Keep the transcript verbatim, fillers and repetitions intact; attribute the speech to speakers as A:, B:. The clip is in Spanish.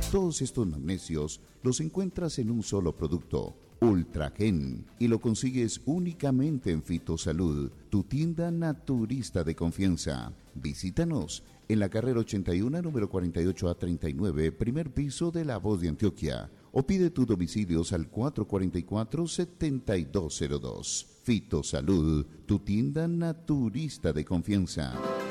A: Todos estos magnesios los encuentras en un solo producto, Ultragen, y lo consigues únicamente en Fitosalud, tu tienda naturista de confianza. Visítanos en la carrera ochenta y uno, número cuarenta y ocho A treinta y nueve, primer piso de La Voz de Antioquia, o pide tus domicilios al cuatro cuatro cuatro, siete dos cero dos. Fitosalud, tu tienda naturista de confianza.